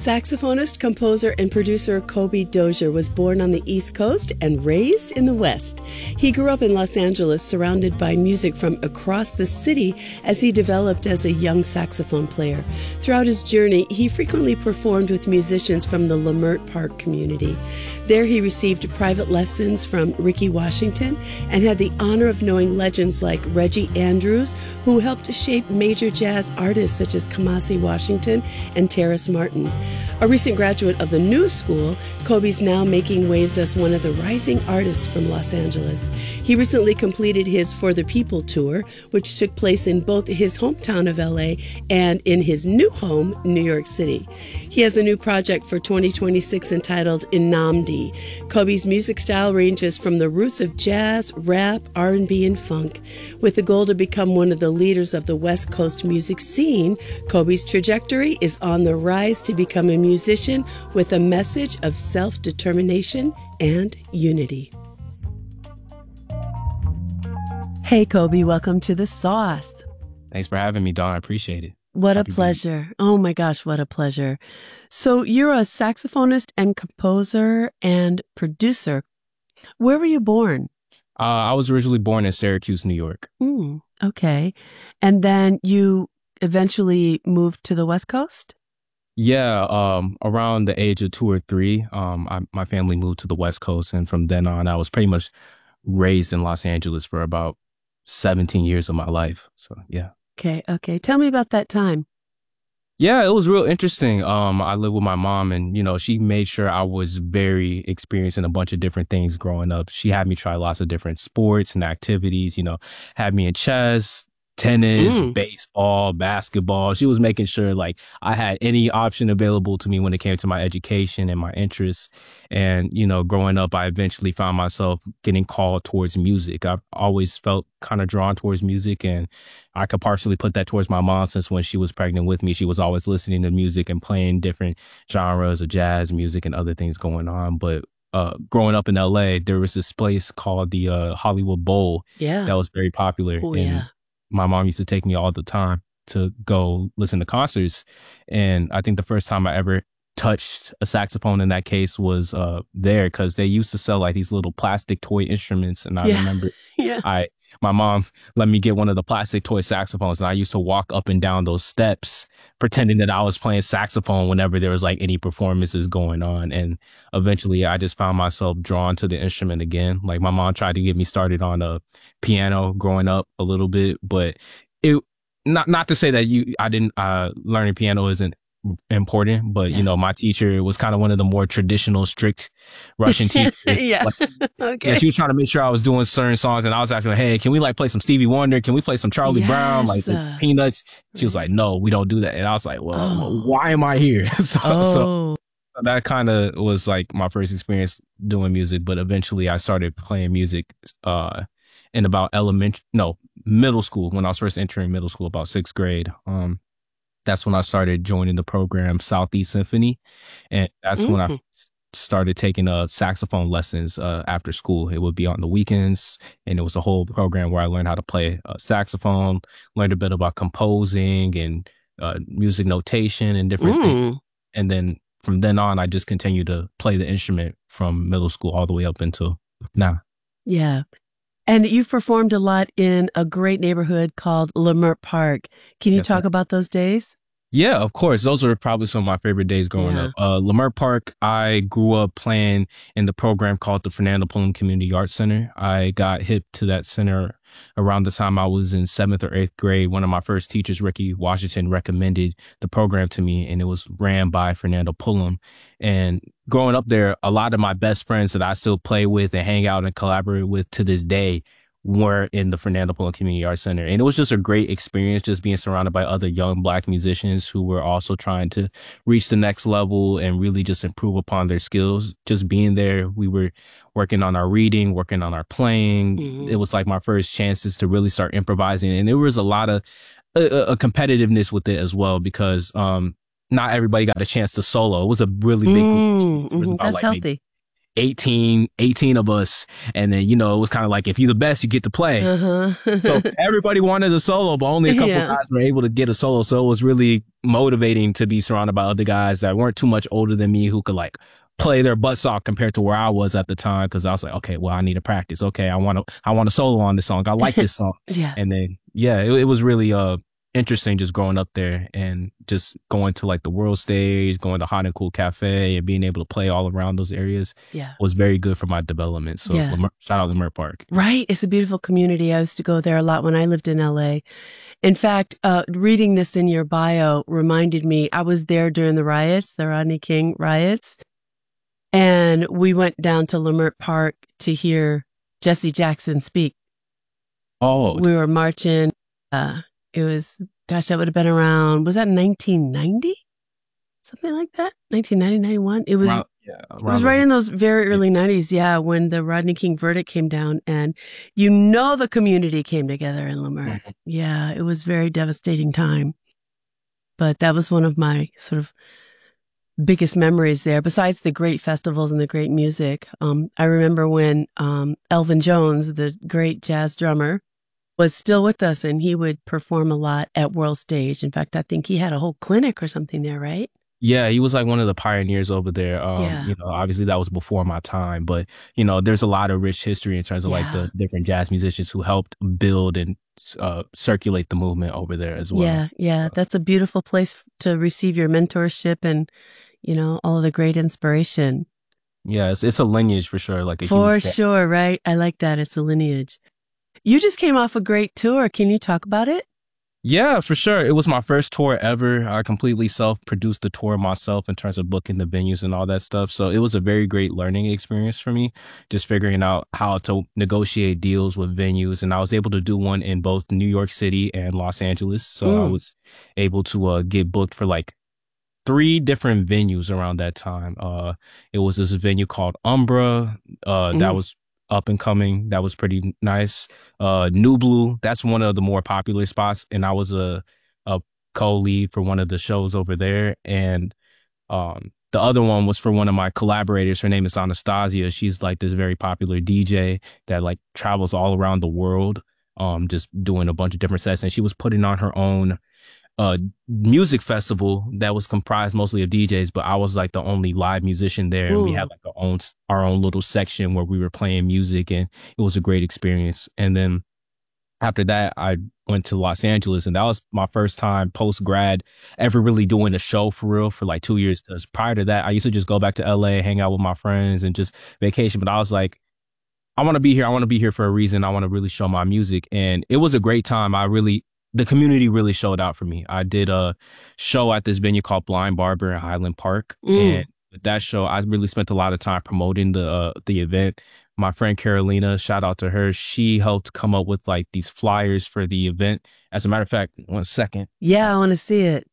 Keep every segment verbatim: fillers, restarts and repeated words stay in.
Saxophonist, composer, and producer Kobe Dozier was born on the East Coast and raised in the West. He grew up in Los Angeles, surrounded by music from across the city as he developed as a young saxophone player. Throughout his journey, he frequently performed with musicians from the Leimert Park community. There he received private lessons from Ricky Washington and had the honor of knowing legends like Reggie Andrews, who helped shape major jazz artists such as Kamasi Washington and Terrace Martin. A recent graduate of the New School, Kobe's now making waves as one of the rising artists from Los Angeles. He recently completed his For the People tour, which took place in both his hometown of L A and in his new home, New York City. He has a new project for twenty twenty-six entitled Inamdi. Kobe's music style ranges from the roots of jazz, rap, R and B, and funk. With the goal to become one of the leaders of the West Coast music scene, Kobe's trajectory is on the rise to become a musician with a message of self-determination and unity. Hey, Kobe, welcome to The Sauce. Thanks for having me, Dawn. I appreciate it. What Happy a pleasure. Oh my gosh, what a pleasure. So you're a saxophonist and composer and producer. Where were you born? Uh, I was originally born in Syracuse, New York. Mm, okay. And then you eventually moved to the West Coast? Yeah, um, around the age of two or three, um, I, my family moved to the West Coast. And from then on, I was pretty much raised in Los Angeles for about seventeen years of my life. So, yeah. Okay, okay. Tell me about that time. Yeah, it was real interesting. Um, I lived with my mom and, you know, she made sure I was very experienced in a bunch of different things growing up. She had me try lots of different sports and activities, you know, had me in chess, tennis, Mm. baseball, basketball. She was making sure like I had any option available to me when it came to my education and my interests. And, you know, growing up, I eventually found myself getting called towards music. I've always felt kind of drawn towards music, and I could partially put that towards my mom since when she was pregnant with me, she was always listening to music and playing different genres of jazz music and other things going on. But uh, growing up in L A, there was this place called the uh, Hollywood Bowl Yeah. that was very popular. Oh, and yeah. my mom used to take me all the time to go listen to concerts. And I think the first time I ever touched a saxophone in that case was uh, there because they used to sell like these little plastic toy instruments. And I Yeah. remember Yeah. I my mom let me get one of the plastic toy saxophones. And I used to walk up and down those steps pretending that I was playing saxophone whenever there was like any performances going on. And eventually I just found myself drawn to the instrument again. Like my mom tried to get me started on a piano growing up a little bit, but it not not to say that you I didn't uh learning piano isn't important, but Yeah. you know, my teacher was kind of one of the more traditional, strict Russian teachers. Yeah. Like, Okay. yeah, she was trying to make sure I was doing certain songs, and I was asking her, "Hey, can we like play some Stevie Wonder? Can we play some Charlie Brown, like the Yes. Peanuts?" She was like, "No, we don't do that." And I was like, "Well, Oh. why am I here?" so, so Oh. that kind of was like my first experience doing music. But eventually, I started playing music uh, in about elementary, no, middle school when I was first entering middle school, about sixth grade. Um, that's when I started joining the program Southeast Symphony, and that's when I Mm. started taking uh saxophone lessons uh after school. It would be on the weekends, and it was a whole program where I learned how to play uh, saxophone, learned a bit about composing and uh, music notation and different things. Mm. And then from then on, I just continued to play the instrument from middle school all the way up until now. Yeah. And you've performed a lot in a great neighborhood called Leimert Park. Can you Yes, talk ma'am. about those days? Yeah, of course. Those were probably some of my favorite days growing Yeah. up. Uh, Leimert Park, I grew up playing in the program called the Fernando Pullum Community Arts Center. I got hip to that center around the time I was in seventh or eighth grade. One of my first teachers, Ricky Washington, recommended the program to me, and it was ran by Fernando Pullum. And growing up there, a lot of my best friends that I still play with and hang out and collaborate with to this day were in the Fernando Pullum Community Arts Center. And it was just a great experience just being surrounded by other young Black musicians who were also trying to reach the next level and really just improve upon their skills. Just being there, we were working on our reading, working on our playing. Mhm. It was like my first chances to really start improvising. And there was a lot of a, a competitiveness with it as well, because um, not everybody got a chance to solo. It was a really big group. Mm, It was mhm. about That's like maybe healthy. eighteen, eighteen of us. And then, you know, it was kind of like, if you're the best, you get to play. Uh-huh. So everybody wanted a solo, but only a couple Yeah. guys were able to get a solo. So it was really motivating to be surrounded by other guys that weren't too much older than me who could like play their butts off compared to where I was at the time. Cause I was like, okay, well, I need to practice. Okay. I want to, I want a solo on this song. I like this song. Yeah. And then, yeah, it, it was really, uh, interesting just growing up there and just going to like the world stage, going to Hot and Cool Cafe and being able to play all around those areas Yeah. was very good for my development. So Yeah. Leimert, shout out to Leimert Park. Right. It's a beautiful community. I used to go there a lot when I lived in L A. In fact, uh, reading this in your bio reminded me, I was there during the riots, the Rodney King riots. And we went down to Leimert Park to hear Jesse Jackson speak. Oh, We were marching. Uh, it was, gosh, that would have been around, was that nineteen ninety? Something like that? nineteen ninety, ninety-one? It was, around- yeah, it was right in those very early nineties. Yeah. When the Rodney King verdict came down and you know, the community came together in Leimert. Mhm. Yeah. It was a very devastating time, but that was one of my sort of biggest memories there. Besides the great festivals and the great music. Um, I remember when, um, Elvin Jones, the great jazz drummer, was still with us and he would perform a lot at World Stage. In fact, I think he had a whole clinic or something there, right? Yeah, he was like one of the pioneers over there. Um, Yeah. You know, obviously that was before my time, but you know, there's a lot of rich history in terms of like Yeah. the different jazz musicians who helped build and uh, circulate the movement over there as well. Yeah, yeah. So- That's a beautiful place to receive your mentorship and, you know, all of the great inspiration. Yeah, it's, it's a lineage for sure. Like a For huge fa- sure, right? I like that. It's a lineage. You just came off a great tour. Can you talk about it? Yeah, for sure. It was my first tour ever. I completely self-produced the tour myself in terms of booking the venues and all that stuff. So it was a very great learning experience for me, just figuring out how to negotiate deals with venues. And I was able to do one in both New York City and Los Angeles. So I Mm. was able to uh, get booked for like three different venues around that time. Uh, it was this venue called Umbra. Uh, Mm. that was up and coming. That was pretty nice. Uh, New Blue, that's one of the more popular spots. And I was a, a co-lead for one of the shows over there. And um, the other one was for one of my collaborators. Her name is Anastasia. She's like this very popular D J that like travels all around the world, um, just doing a bunch of different sets. And she was putting on her own uh music festival that was comprised mostly of D Js, but I was like the only live musician there. And we Ooh. had like our own our own little section where we were playing music, and it was a great experience. And then after that, I went to Los Angeles, and that was my first time post grad ever really doing a show for real for like two years. Because prior to that, I used to just go back to L A, hang out with my friends, and just vacation. But I was like, I want to be here. I want to be here for a reason. I want to really show my music, and it was a great time. I really. The community really showed out for me. I did a show at this venue called Blind Barber in Highland Park. Mm. And with that show, I really spent a lot of time promoting the uh, the event. My friend Carolina, shout out to her. She helped come up with like these flyers for the event. As a matter of fact, one second. Yeah, I want to see it.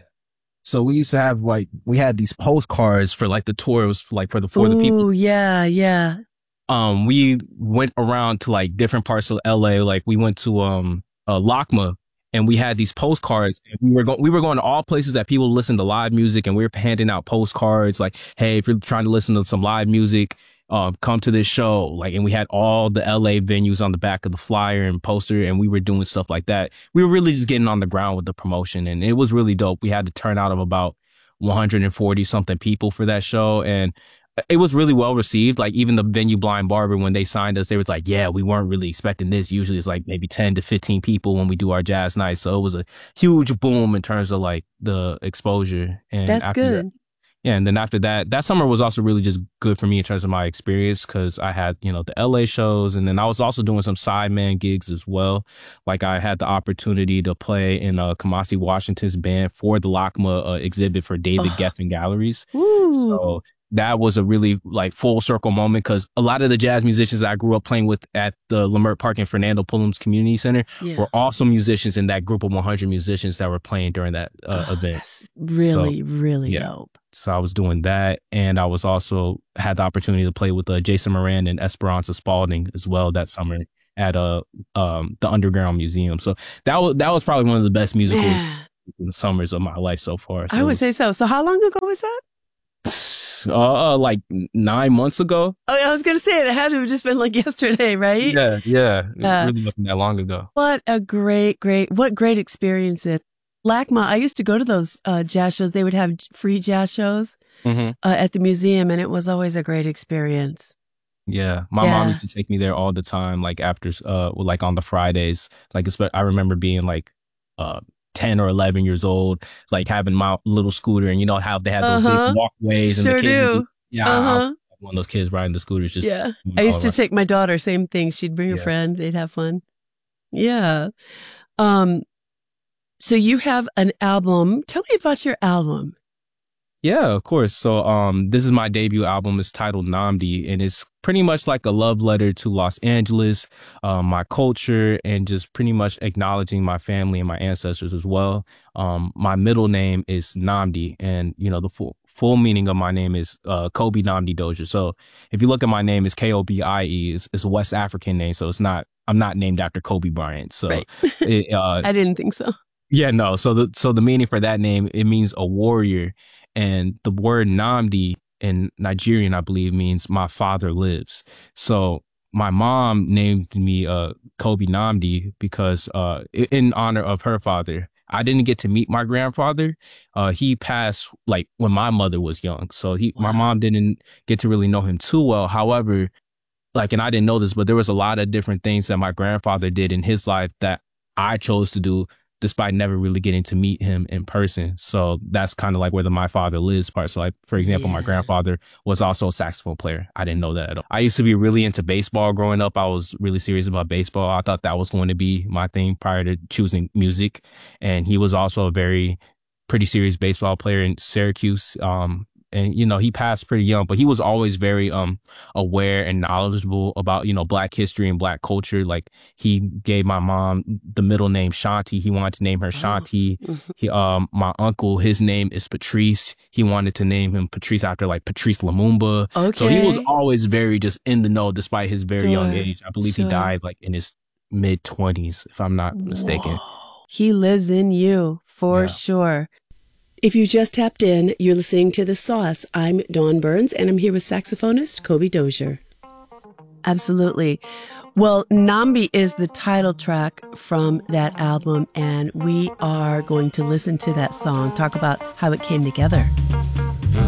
So we used to have like, we had these postcards for like the tour. It was like for the, for Ooh, the people. yeah, yeah. Um, we went around to like different parts of L A. Like we went to um uh, LACMA. And we had these postcards, and we were going, we were going to all places that people listen to live music, and we were handing out postcards like, hey, if you're trying to listen to some live music, um, come to this show. Like, and we had all the L A venues on the back of the flyer and poster, and we were doing stuff like that. We were really just getting on the ground with the promotion, and it was really dope. We had a turnout of about one hundred forty something people for that show, and it was really well received. Like even the venue Blind Barber, when they signed us, they was like, yeah, we weren't really expecting this. Usually it's like maybe ten to fifteen people when we do our jazz nights. So it was a huge boom in terms of like the exposure. And That's after good. that- yeah. And then after that, that summer was also really just good for me in terms of my experience, because I had, you know, the L A shows, and then I was also doing some sideman gigs as well. Like I had the opportunity to play in uh, Kamasi Washington's band for the LACMA uh, exhibit for David Oh. Geffen Galleries. Ooh. So that was a really like full circle moment, because a lot of the jazz musicians that I grew up playing with at the Leimert Park and Fernando Pullum's Community Center yeah. were also musicians in that group of one hundred musicians that were playing during that uh, Oh, event. That's really, really yeah. dope. So I was doing that, and I was also had the opportunity to play with uh, Jason Moran and Esperanza Spalding as well that summer at uh, um, the Underground Museum. So that was that was probably one of the best musical Man, summers of my life so far. So I would say so. So how long ago was that? Uh, like nine months ago. Oh, I was going to say, it had to have just been like yesterday, right? Yeah, yeah. Uh, it really wasn't that long ago. What a great, great, what great experience it. LACMA, I used to go to those uh, jazz shows. They would have free jazz shows mm-hmm. uh, at the museum, and it was always a great experience. Yeah, my yeah. mom used to take me there all the time, like after, uh, like on the Fridays. Like, I remember being like uh, ten or eleven years old, like having my little scooter, and you know how they have those uh-huh. big walkways. Sure and the kids do. Yeah, uh-huh. one of those kids riding the scooters. Just yeah, I used to around. take my daughter. Same thing. She'd bring yeah. a friend. They'd have fun. Yeah. Um. So you have an album. Tell me about your album. Yeah, of course. So um, this is my debut album. It's titled Nnamdi, and it's pretty much like a love letter to Los Angeles, um, my culture, and just pretty much acknowledging my family and my ancestors as well. Um, my middle name is Nnamdi, and you know the full full meaning of my name is uh, Kobe Nnamdi Dozier. So if you look at my name, it's K O B I E. It's, it's a West African name, so it's not. I'm not named after Kobe Bryant. So right. it, uh, I didn't think so. Yeah, no. So the so the meaning for that name, it means a warrior. And the word Nnamdi in Nigerian, I believe, means my father lives. So my mom named me uh, Kobe Nnamdi because uh, in honor of her father. I didn't get to meet my grandfather. Uh, he passed like when my mother was young. So he, wow. my mom didn't get to really know him too well. However, like, and I didn't know this, but there was a lot of different things that my grandfather did in his life that I chose to do despite never really getting to meet him in person. So that's kind of like where the my father lives part. So like, for example, yeah. my grandfather was also a saxophone player. I didn't know that at all. I used to be really into baseball growing up. I was really serious about baseball. I thought that was going to be my thing prior to choosing music. And he was also a very pretty serious baseball player in Syracuse. Um, And, you know, he passed pretty young, but he was always very um aware and knowledgeable about, you know, Black history and Black culture. Like, he gave my mom the middle name Shanti. He wanted to name her Shanti. Oh. He, um, my uncle, his name is Patrice. He wanted to name him Patrice after, like, Patrice Lumumba. Okay. So he was always very just in the know despite his very sure. young age. I believe sure. he died, like, in his mid-twenties, if I'm not mistaken. Whoa. He lives in you, for yeah. sure. If you just tapped in, you're listening to The Sauce. I'm Dawn Burns, and I'm here with saxophonist Kobe Dozier. Absolutely. Well, Nnamdi is the title track from that album, and we are going to listen to that song, talk about how it came together.